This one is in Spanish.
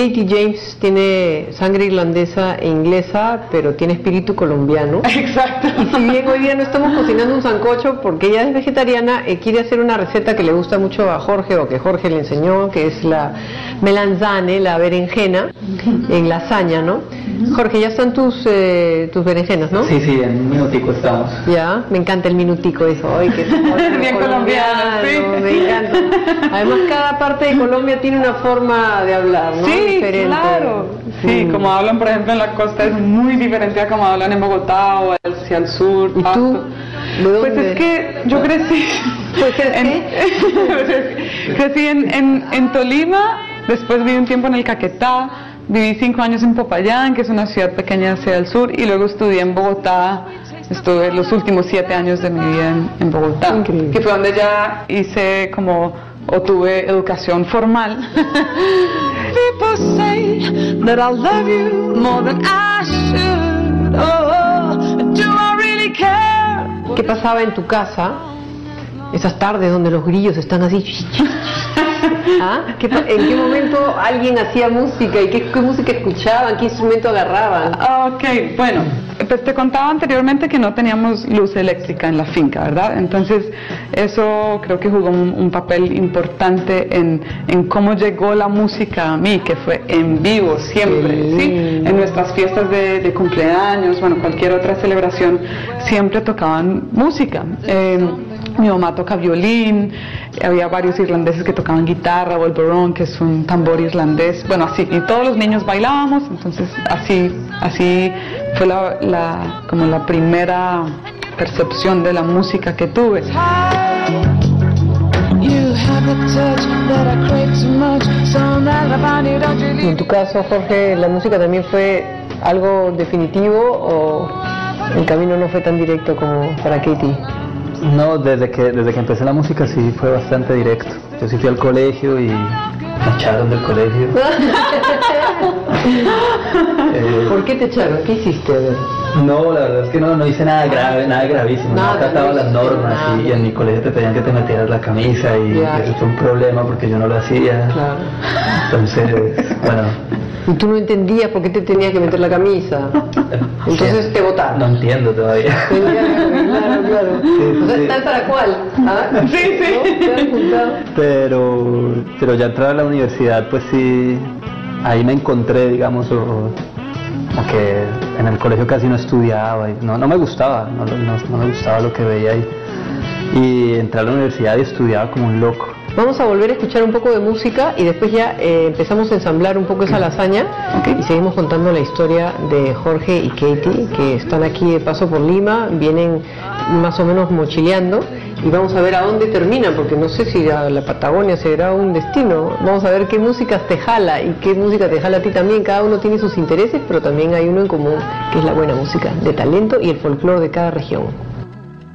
Katie James tiene sangre irlandesa e inglesa, pero tiene espíritu colombiano. Exacto. Y si bien hoy día no estamos cocinando un sancocho porque ella es vegetariana, quiere hacer una receta que le gusta mucho a Jorge, o que Jorge le enseñó, que es la melanzane, la berenjena, en lasaña, ¿no? Jorge, ya están tus berenjenas, ¿no? Sí, en un minutico estamos. Ya, me encanta el minutico eso. Ay, que bien colombiano, sí. Me encanta. Además, cada parte de Colombia tiene una forma de hablar, ¿no? Sí, diferente. claro. Sí, como hablan, por ejemplo, en la costa es muy diferente a como hablan en Bogotá o hacia el sur. ¿Y tú? ¿De dónde? Pues es que yo crecí. Crecí en Tolima, después viví un tiempo en el Caquetá, viví 5 años en Popayán, que es una ciudad pequeña hacia el sur, y luego estudié en Bogotá. Estuve los últimos 7 años de mi vida en Bogotá, Increíble. que fue donde ya hice o tuve educación formal. People say that I love you more than I should. Oh, do I really care? ¿Qué pasaba en tu casa esas tardes donde los grillos están así? ¿Ah? ¿En qué momento alguien hacía música y qué música escuchaban, qué instrumento agarraban? Ok, bueno, pues te contaba anteriormente que no teníamos luz eléctrica en la finca, ¿verdad? Entonces eso creo que jugó un papel importante en cómo llegó la música a mí, que fue en vivo siempre, ¿sí? En nuestras fiestas de cumpleaños, bueno, cualquier otra celebración, siempre tocaban música. Mi mamá toca violín, había varios irlandeses que tocaban guitarra o el bodhrán, que es un tambor irlandés, bueno, así, y todos los niños bailábamos, entonces así fue como la primera percepción de la música que tuve. En tu caso, Jorge, ¿la música también fue algo definitivo o el camino no fue tan directo como para Katie? No, desde que empecé la música sí fue bastante directo. Yo sí fui al colegio y me echaron del colegio. ¿Por qué te echaron? ¿Qué hiciste? A ver. No, la verdad es que no hice nada grave, nada gravísimo. No acataba las normas y en mi colegio te pedían que te metieras la camisa y eso fue un problema porque yo no lo hacía. Claro. Entonces, bueno. Y tú no entendías por qué te tenías que meter la camisa. Entonces sí, te votaron. No entiendo todavía. Claro. Sí, o sea, ¿tal para cuál? ¿Ah? Sí. ¿No? Pero ya entrar a la universidad, pues sí, ahí me encontré, digamos, o que en el colegio casi no estudiaba, y no me gustaba, no me gustaba lo que veía ahí. Y entré a la universidad y estudiaba como un loco. Vamos a volver a escuchar un poco de música y después ya empezamos a ensamblar un poco esa lasaña y seguimos contando la historia de Jorge y Katie, que están aquí de paso por Lima, vienen más o menos mochileando y vamos a ver a dónde terminan, porque no sé si a la Patagonia será un destino. Vamos a ver qué música te jala y qué música te jala a ti también. Cada uno tiene sus intereses, pero también hay uno en común, que es la buena música de talento y el folclore de cada región.